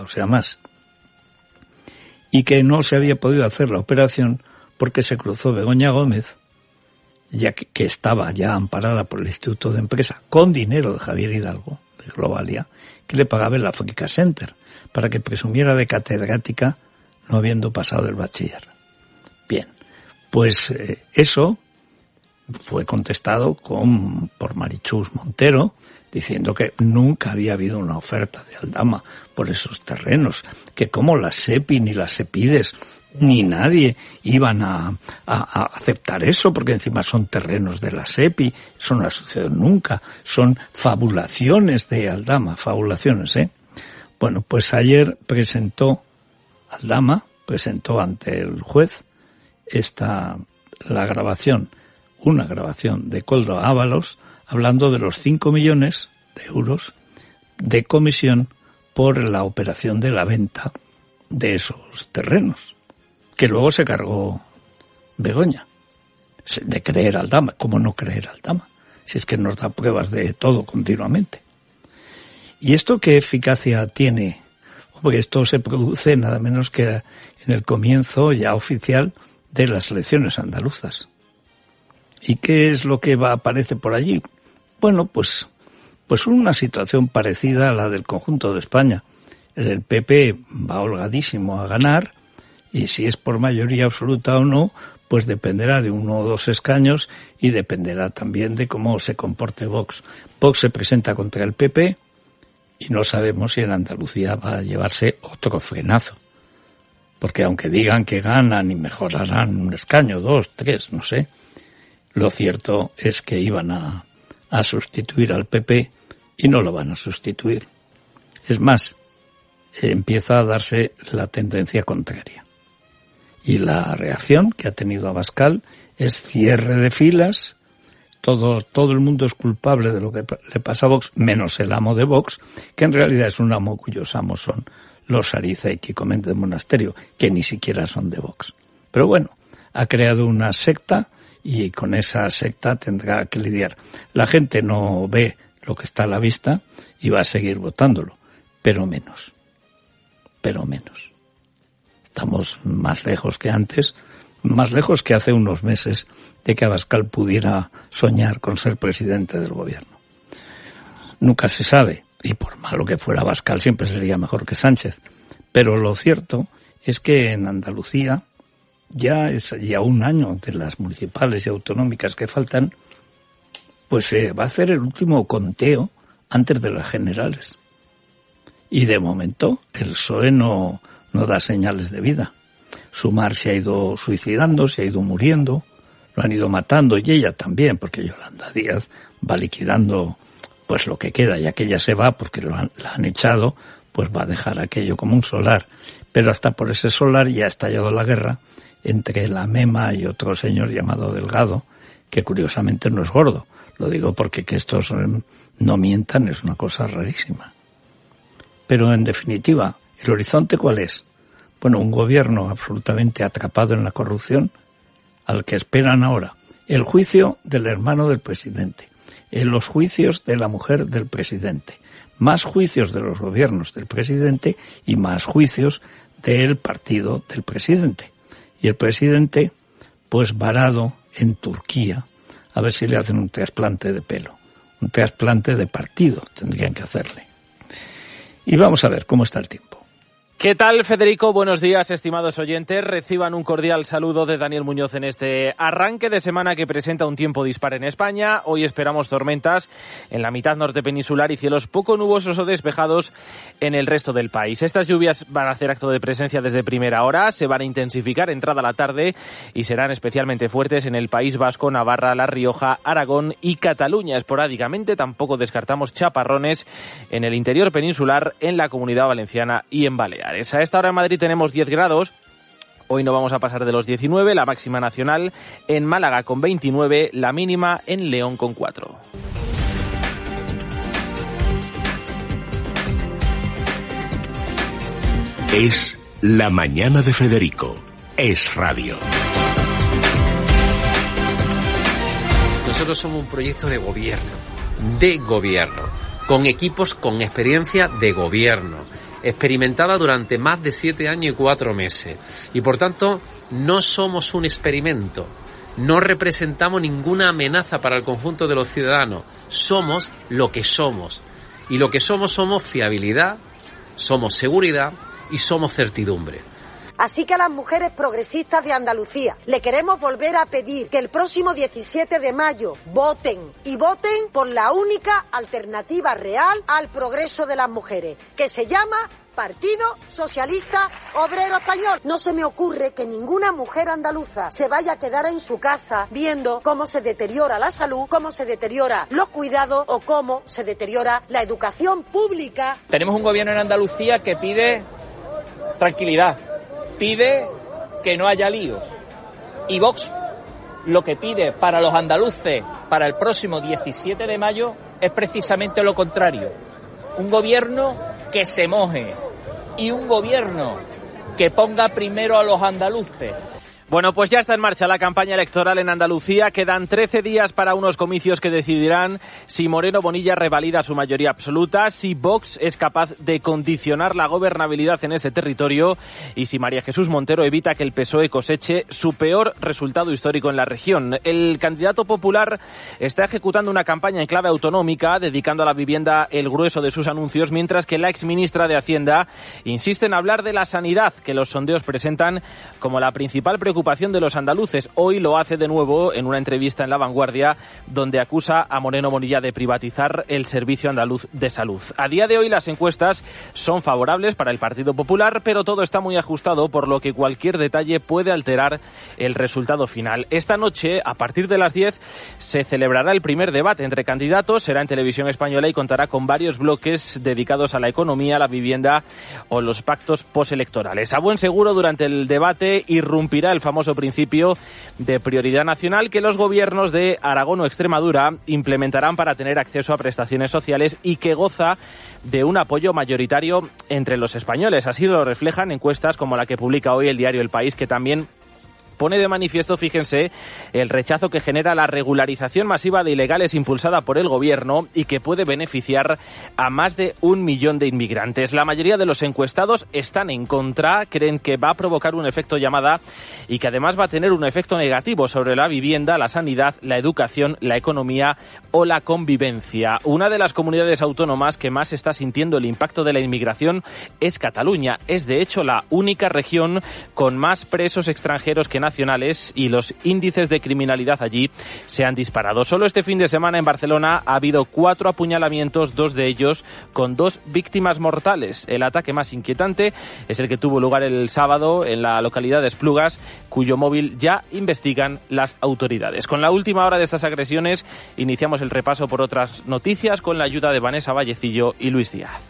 o sea, más. Y que no se había podido hacer la operación porque se cruzó Begoña Gómez, ya que estaba ya amparada por el Instituto de Empresa, con dinero de Javier Hidalgo, de Globalia, que le pagaba el Africa Center, para que presumiera de catedrática no habiendo pasado el bachiller. Bien, pues eso fue contestado por Marichus Montero, diciendo que nunca había habido una oferta de Aldama por esos terrenos, que como la SEPI ni las SEPIDES ni nadie iban a aceptar eso, porque encima son terrenos de la SEPI, eso no ha sucedido nunca, son fabulaciones de Aldama, fabulaciones, Bueno, pues ayer Aldama presentó ante el juez una grabación de Koldo Ábalos hablando de los 5 millones de euros de comisión por la operación de la venta de esos terrenos, que luego se cargó Begoña, de creer Aldama. ¿Cómo no creer Aldama? Si es que nos da pruebas de todo continuamente. ¿Y esto qué eficacia tiene? Porque esto se produce nada menos que en el comienzo ya oficial de las elecciones andaluzas. ¿Y qué es lo que aparece por allí? Bueno, pues una situación parecida a la del conjunto de España. El PP va holgadísimo a ganar, y si es por mayoría absoluta o no, pues dependerá de 1 o 2 escaños y dependerá también de cómo se comporte Vox. Vox se presenta contra el PP y no sabemos si en Andalucía va a llevarse otro frenazo. Porque aunque digan que ganan y mejorarán 1 escaño, 2, 3, no sé, lo cierto es que iban a sustituir al PP y no lo van a sustituir. Es más, empieza a darse la tendencia contraria. Y la reacción que ha tenido Abascal es cierre de filas. Todo el mundo es culpable de lo que le pasa a Vox, menos el amo de Vox, que en realidad es un amo cuyos amos son los Ariza y Quico Méndez del Monasterio, que ni siquiera son de Vox. Pero bueno, ha creado una secta y con esa secta tendrá que lidiar. La gente no ve lo que está a la vista y va a seguir votándolo, pero menos. Estamos más lejos que antes, más lejos que hace unos meses de que Abascal pudiera soñar con ser presidente del gobierno. Nunca se sabe, y por malo que fuera Abascal siempre sería mejor que Sánchez, pero lo cierto es que en Andalucía ya es 1 año de las municipales y autonómicas que faltan, pues se va a hacer el último conteo antes de las generales. Y de momento el PSOE no da señales de vida. Sumar se ha ido suicidando, se ha ido muriendo, lo han ido matando, y ella también, porque Yolanda Díaz va liquidando pues lo que queda, ya que ella se va porque la han echado, pues va a dejar aquello como un solar. Pero hasta por ese solar ya ha estallado la guerra entre la Mema y otro señor llamado Delgado, que curiosamente no es gordo. Lo digo porque que estos no mientan es una cosa rarísima. Pero en definitiva, ¿el horizonte cuál es? Bueno, un gobierno absolutamente atrapado en la corrupción, al que esperan ahora el juicio del hermano del presidente, los juicios de la mujer del presidente, más juicios de los gobiernos del presidente y más juicios del partido del presidente. Y el presidente, pues varado en Turquía, a ver si le hacen un trasplante de pelo, un trasplante de partido tendrían que hacerle. Y vamos a ver cómo está el tiempo. ¿Qué tal, Federico? Buenos días, estimados oyentes. Reciban un cordial saludo de Daniel Muñoz en este arranque de semana que presenta un tiempo dispar en España. Hoy esperamos tormentas en la mitad norte peninsular y cielos poco nubosos o despejados en el resto del país. Estas lluvias van a hacer acto de presencia desde primera hora, se van a intensificar entrada la tarde y serán especialmente fuertes en el País Vasco, Navarra, La Rioja, Aragón y Cataluña. Esporádicamente tampoco descartamos chaparrones en el interior peninsular, en la Comunidad Valenciana y en Baleares. A esta hora en Madrid tenemos 10 grados. Hoy no vamos a pasar de los 19, la máxima nacional en Málaga con 29, la mínima en León con 4. Es la mañana de Federico. Es radio. Nosotros somos un proyecto de gobierno, con equipos con experiencia de gobierno. experimentada durante más de 7 años y 4 meses. Y por tanto, no somos un experimento. No representamos ninguna amenaza para el conjunto de los ciudadanos. Somos lo que somos. Y lo que somos fiabilidad, somos seguridad y somos certidumbre. Así que a las mujeres progresistas de Andalucía le queremos volver a pedir que el próximo 17 de mayo voten y voten por la única alternativa real al progreso de las mujeres, que se llama Partido Socialista Obrero Español. No se me ocurre que ninguna mujer andaluza se vaya a quedar en su casa viendo cómo se deteriora la salud, cómo se deteriora los cuidados o cómo se deteriora la educación pública. Tenemos un gobierno en Andalucía que pide tranquilidad, pide que no haya líos. Y Vox lo que pide para los andaluces para el próximo 17 de mayo es precisamente lo contrario. Un gobierno que se moje y un gobierno que ponga primero a los andaluces. Bueno, pues ya está en marcha la campaña electoral en Andalucía. Quedan 13 días para unos comicios que decidirán si Moreno Bonilla revalida su mayoría absoluta, si Vox es capaz de condicionar la gobernabilidad en ese territorio y si María Jesús Montero evita que el PSOE coseche su peor resultado histórico en la región. El candidato popular está ejecutando una campaña en clave autonómica, dedicando a la vivienda el grueso de sus anuncios, mientras que la exministra de Hacienda insiste en hablar de la sanidad, que los sondeos presentan como la principal preocupación de los andaluces. Hoy lo hace de nuevo en una entrevista en La Vanguardia, donde acusa a Moreno Bonilla de privatizar el Servicio Andaluz de Salud. A día de hoy las encuestas son favorables para el Partido Popular, pero todo está muy ajustado, por lo que cualquier detalle puede alterar el resultado final. Esta noche, a partir de las 10, se celebrará el primer debate entre candidatos. Será en Televisión Española y contará con varios bloques dedicados a la economía, la vivienda o los pactos postelectorales. A buen seguro, durante el debate irrumpirá el famoso principio de prioridad nacional que los gobiernos de Aragón o Extremadura implementarán para tener acceso a prestaciones sociales y que goza de un apoyo mayoritario entre los españoles. Así lo reflejan encuestas como la que publica hoy el diario El País, que también pone de manifiesto, fíjense, el rechazo que genera la regularización masiva de ilegales impulsada por el gobierno y que puede beneficiar a más de 1 millón de inmigrantes. La mayoría de los encuestados están en contra, creen que va a provocar un efecto llamada y que además va a tener un efecto negativo sobre la vivienda, la sanidad, la educación, la economía o la convivencia. Una de las comunidades autónomas que más está sintiendo el impacto de la inmigración es Cataluña. Es de hecho la única región con más presos extranjeros que nacionales y los índices de criminalidad allí se han disparado. Solo este fin de semana en Barcelona ha habido 4 apuñalamientos, 2 de ellos con 2 víctimas mortales. El ataque más inquietante es el que tuvo lugar el sábado en la localidad de Esplugas, cuyo móvil ya investigan las autoridades. Con la última hora de estas agresiones iniciamos el repaso por otras noticias con la ayuda de Vanessa Vallecillo y Luis Díaz.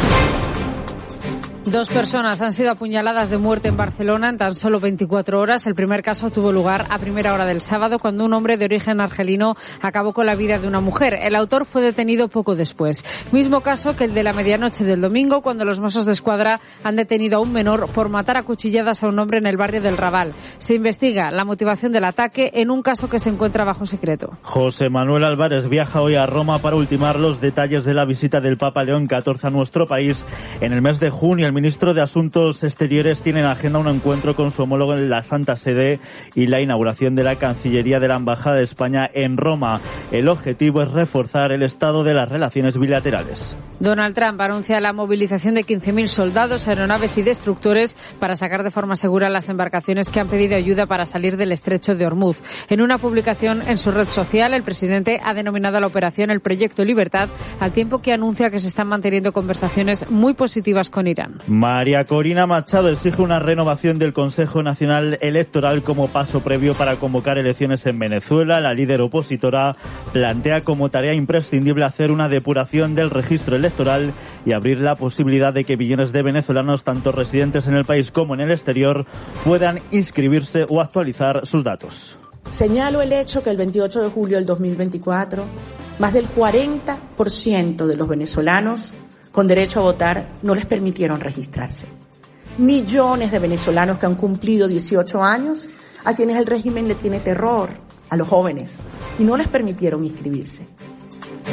2 personas han sido apuñaladas de muerte en Barcelona en tan solo 24 horas. El primer caso tuvo lugar a primera hora del sábado, cuando un hombre de origen argelino acabó con la vida de una mujer. El autor fue detenido poco después. Mismo caso que el de la medianoche del domingo, cuando los Mossos de Escuadra han detenido a un menor por matar a cuchilladas a un hombre en el barrio del Raval. Se investiga la motivación del ataque en un caso que se encuentra bajo secreto. José Manuel Álvarez viaja hoy a Roma para ultimar los detalles de la visita del Papa León XIV a nuestro país en el mes de junio. El ministro de Asuntos Exteriores tiene en agenda un encuentro con su homólogo en la Santa Sede y la inauguración de la Cancillería de la Embajada de España en Roma. El objetivo es reforzar el estado de las relaciones bilaterales. Donald Trump anuncia la movilización de 15.000 soldados, aeronaves y destructores para sacar de forma segura las embarcaciones que han pedido ayuda para salir del estrecho de Hormuz. En una publicación en su red social, el presidente ha denominado a la operación el Proyecto Libertad, al tiempo que anuncia que se están manteniendo conversaciones muy positivas con Irán. María Corina Machado exige una renovación del Consejo Nacional Electoral como paso previo para convocar elecciones en Venezuela. La líder opositora plantea como tarea imprescindible hacer una depuración del registro electoral y abrir la posibilidad de que millones de venezolanos, tanto residentes en el país como en el exterior, puedan inscribirse o actualizar sus datos. Señalo el hecho que el 28 de julio del 2024, más del 40% de los venezolanos con derecho a votar no les permitieron registrarse. Millones de venezolanos que han cumplido 18 años, a quienes el régimen le tiene terror, a los jóvenes, y no les permitieron inscribirse.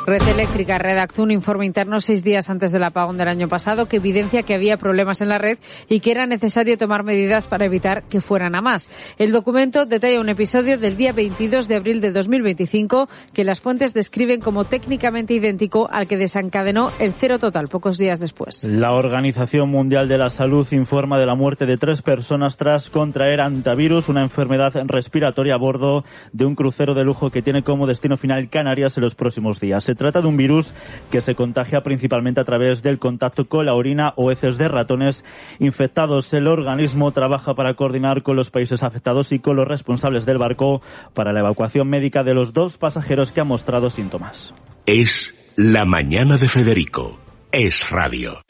Red Eléctrica redactó un informe interno 6 días antes del apagón del año pasado que evidencia que había problemas en la red y que era necesario tomar medidas para evitar que fueran a más. El documento detalla un episodio del día 22 de abril de 2025 que las fuentes describen como técnicamente idéntico al que desencadenó el cero total pocos días después. La Organización Mundial de la Salud informa de la muerte de 3 personas tras contraer hantavirus, una enfermedad respiratoria a bordo de un crucero de lujo que tiene como destino final Canarias en los próximos días. Se trata de un virus que se contagia principalmente a través del contacto con la orina o heces de ratones infectados. El organismo trabaja para coordinar con los países afectados y con los responsables del barco para la evacuación médica de los 2 pasajeros que han mostrado síntomas. Es La Mañana de Federico. Es Radio.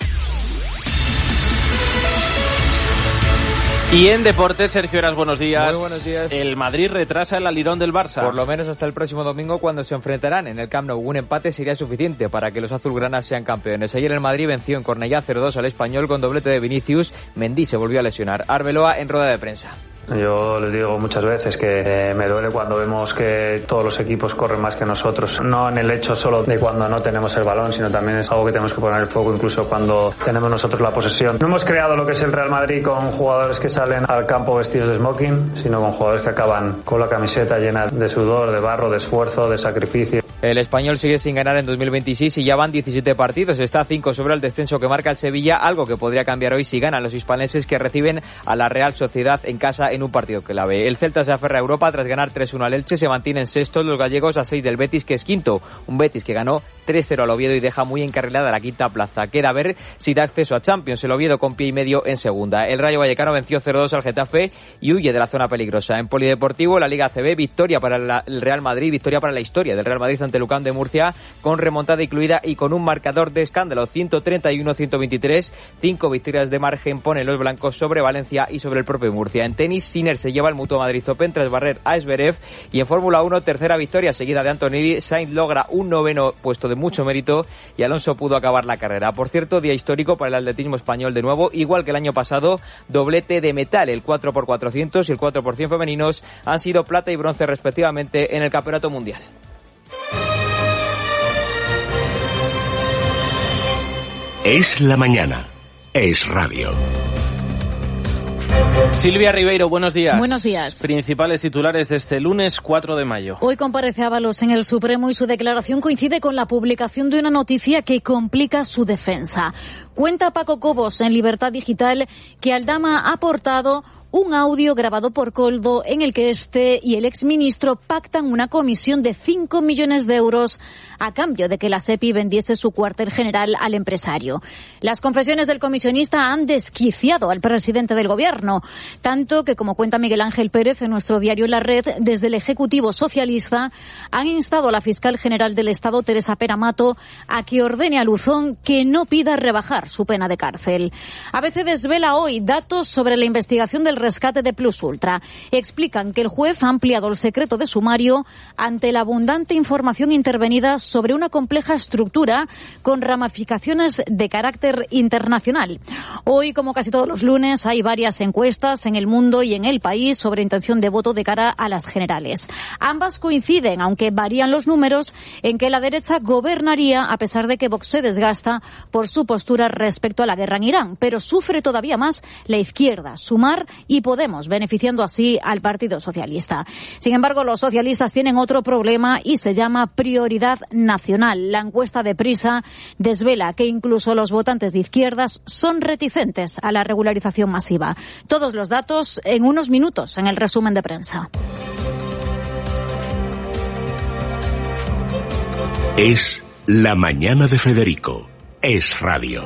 Y en deportes, Sergio Heras, buenos días. Muy buenos días. El Madrid retrasa el alirón del Barça. Por lo menos hasta el próximo domingo, cuando se enfrentarán en el Camp Nou. Un empate sería suficiente para que los azulgranas sean campeones. Ayer el Madrid venció en Cornellá 0-2 al Español con doblete de Vinicius. Mendy se volvió a lesionar. Arbeloa en rueda de prensa. Yo les digo muchas veces que me duele cuando vemos que todos los equipos corren más que nosotros. No en el hecho solo de cuando no tenemos el balón, sino también es algo que tenemos que poner el foco incluso cuando tenemos nosotros la posesión. No hemos creado lo que es el Real Madrid con jugadores que salen al campo vestidos de smoking, sino con jugadores que acaban con la camiseta llena de sudor, de barro, de esfuerzo, de sacrificio. El Español sigue sin ganar en 2026 y ya van 17 partidos. Está a 5 sobre el descenso que marca el Sevilla, algo que podría cambiar hoy si ganan los hispaneses, que reciben a la Real Sociedad en casa en un partido clave. El Celta se aferra a Europa tras ganar 3-1 al Elche. Se mantienen sextos los gallegos a 6 del Betis, que es quinto. Un Betis que ganó 3-0 al Oviedo y deja muy encarrilada la quinta plaza. Queda a ver si da acceso a Champions. El Oviedo con pie y medio en segunda. El Rayo Vallecano venció 0-2 al Getafe y huye de la zona peligrosa. En Polideportivo, la Liga ACB, victoria para el Real Madrid, victoria para la historia del Real Madrid ante Lucán de Murcia, con remontada incluida y con un marcador de escándalo, 131-123, 5 victorias de margen ponen los blancos sobre Valencia y sobre el propio Murcia. En tenis, Sinner se lleva el Mutua Madrid Open tras barrer a Zverev, y en Fórmula 1, tercera victoria seguida de Antonelli. Sainz logra un 9º puesto de mucho mérito y Alonso pudo acabar la carrera. Por cierto, día histórico para el atletismo español de nuevo, igual que el año pasado, doblete de metal, el 4x400 y el 4x100 femeninos han sido plata y bronce respectivamente en el Campeonato Mundial. Es la mañana. Es Radio. Silvia Ribeiro, buenos días. Buenos días. Principales titulares de este lunes 4 de mayo. Hoy comparece Ábalos en el Supremo y su declaración coincide con la publicación de una noticia que complica su defensa. Cuenta Paco Cobos en Libertad Digital que Aldama ha aportado un audio grabado por Koldo en el que este y el exministro pactan una comisión de 5 millones de euros a cambio de que la SEPI vendiese su cuartel general al empresario. Las confesiones del comisionista han desquiciado al presidente del gobierno, tanto que, como cuenta Miguel Ángel Pérez en nuestro diario La Red, desde el Ejecutivo Socialista han instado a la fiscal general del Estado, Teresa Peramato, a que ordene a Luzón que no pida rebajar su pena de cárcel. ABC desvela hoy datos sobre la investigación del rescate de Plus Ultra. Explican que el juez ha ampliado el secreto de sumario ante la abundante información intervenida sobre una compleja estructura con ramificaciones de carácter internacional. Hoy, como casi todos los lunes, hay varias encuestas en El Mundo y en El País sobre intención de voto de cara a las generales. Ambas coinciden, aunque varían los números, en que la derecha gobernaría a pesar de que Vox se desgasta por su postura respecto a la guerra en Irán, pero sufre todavía más la izquierda, Sumar y Podemos, beneficiando así al Partido Socialista. Sin embargo, los socialistas tienen otro problema y se llama prioridad nacional. La encuesta de Prisa desvela que incluso los votantes de izquierdas son reticentes a la regularización masiva. Todos los datos en unos minutos en el resumen de prensa. Es la mañana de Federico. Es Radio.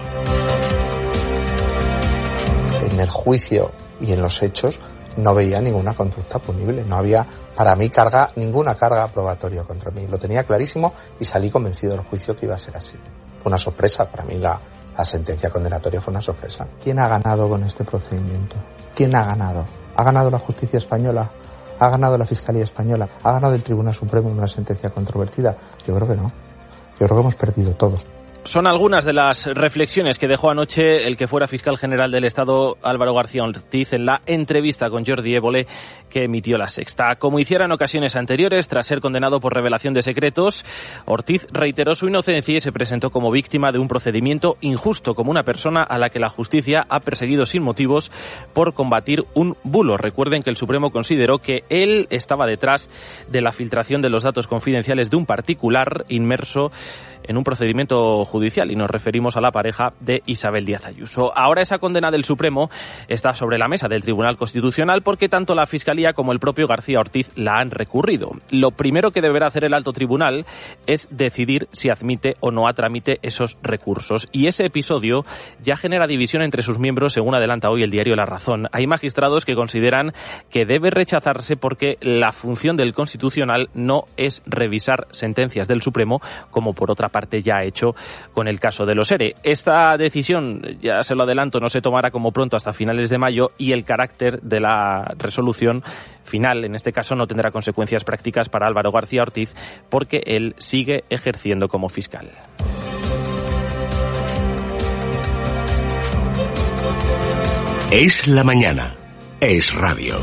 En el juicio y en los hechos no veía ninguna conducta punible, no había para mí ninguna carga probatoria contra mí. Lo tenía clarísimo y salí convencido del juicio que iba a ser así. Fue una sorpresa, para mí la sentencia condenatoria fue una sorpresa. ¿Quién ha ganado con este procedimiento? ¿Quién ha ganado? ¿Ha ganado la justicia española? ¿Ha ganado la Fiscalía española? ¿Ha ganado el Tribunal Supremo una sentencia controvertida? Yo creo que no. Yo creo que hemos perdido todos. Son algunas de las reflexiones que dejó anoche el que fuera fiscal general del Estado, Álvaro García Ortiz, en la entrevista con Jordi Évole que emitió La Sexta. Como hiciera en ocasiones anteriores, tras ser condenado por revelación de secretos, Ortiz reiteró su inocencia y se presentó como víctima de un procedimiento injusto, como una persona a la que la justicia ha perseguido sin motivos por combatir un bulo. Recuerden que el Supremo consideró que él estaba detrás de la filtración de los datos confidenciales de un particular inmerso en un procedimiento judicial, y nos referimos a la pareja de Isabel Díaz Ayuso. Ahora esa condena del Supremo está sobre la mesa del Tribunal Constitucional porque tanto la Fiscalía como el propio García Ortiz la han recurrido. Lo primero que deberá hacer el alto tribunal es decidir si admite o no a trámite esos recursos, y ese episodio ya genera división entre sus miembros, según adelanta hoy el diario La Razón. Hay magistrados que consideran que debe rechazarse porque la función del Constitucional no es revisar sentencias del Supremo, como por otra parte ya ha hecho con el caso de los ERE. Esta decisión, ya se lo adelanto, no se tomará como pronto hasta finales de mayo, y el carácter de la resolución final, en este caso, no tendrá consecuencias prácticas para Álvaro García Ortiz porque él sigue ejerciendo como fiscal. Es la mañana. Es radio.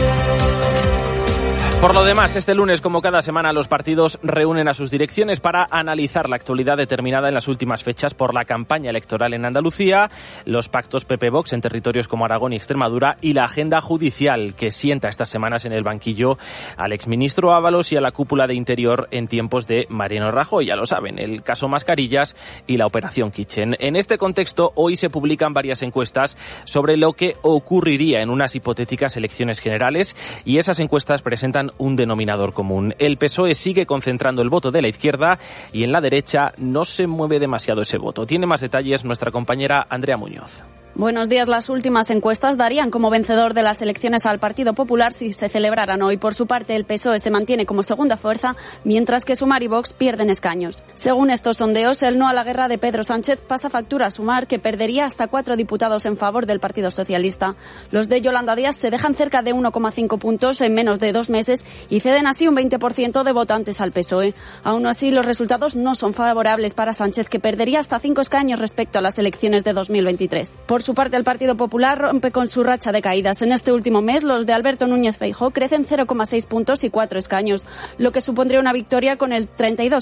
Por lo demás, este lunes, como cada semana, los partidos reúnen a sus direcciones para analizar la actualidad determinada en las últimas fechas por la campaña electoral en Andalucía, los pactos PP-Vox en territorios como Aragón y Extremadura y la agenda judicial que sienta estas semanas en el banquillo al exministro Ábalos y a la cúpula de Interior en tiempos de Mariano Rajoy. Ya lo saben, el caso Mascarillas y la operación Kitchen. En este contexto, hoy se publican varias encuestas sobre lo que ocurriría en unas hipotéticas elecciones generales, y esas encuestas presentan un denominador común. El PSOE sigue concentrando el voto de la izquierda y en la derecha no se mueve demasiado ese voto. Tiene más detalles nuestra compañera Andrea Muñoz. Buenos días. Las últimas encuestas darían como vencedor de las elecciones al Partido Popular si se celebraran hoy. Por su parte, el PSOE se mantiene como segunda fuerza, mientras que Sumar y Vox pierden escaños. Según estos sondeos, el no a la guerra de Pedro Sánchez pasa factura a Sumar, que perdería hasta 4 diputados en favor del Partido Socialista. Los de Yolanda Díaz se dejan cerca de 1,5 puntos en menos de 2 meses y ceden así un 20% de votantes al PSOE. Aún así, los resultados no son favorables para Sánchez, que perdería hasta 5 escaños respecto a las elecciones de 2023. Por su parte, el Partido Popular rompe con su racha de caídas. En este último mes, los de Alberto Núñez Feijóo crecen 0,6 puntos y 4 escaños, lo que supondría una victoria con el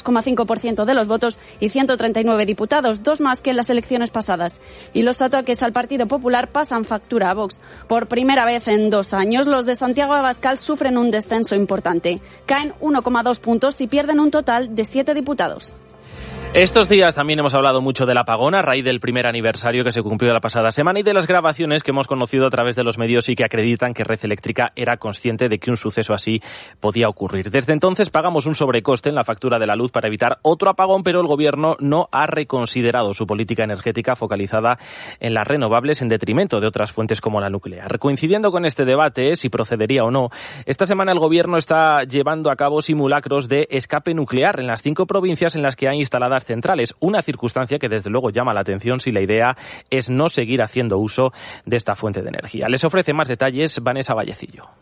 32,5% de los votos y 139 diputados, 2 más que en las elecciones pasadas. Y los ataques al Partido Popular pasan factura a Vox. Por primera vez en 2 años, los de Santiago Abascal sufren un descenso importante. Caen 1,2 puntos y pierden un total de 7 diputados. Estos días también hemos hablado mucho del apagón a raíz del primer aniversario que se cumplió la pasada semana y de las grabaciones que hemos conocido a través de los medios y que acreditan que Red Eléctrica era consciente de que un suceso así podía ocurrir. Desde entonces pagamos un sobrecoste en la factura de la luz para evitar otro apagón, pero el Gobierno no ha reconsiderado su política energética focalizada en las renovables en detrimento de otras fuentes como la nuclear. Coincidiendo con este debate, si procedería o no, esta semana el Gobierno está llevando a cabo simulacros de escape nuclear en las 5 provincias en las que hay instaladas centrales, una circunstancia que desde luego llama la atención si la idea es no seguir haciendo uso de esta fuente de energía. Les ofrece más detalles Vanessa Vallecillo.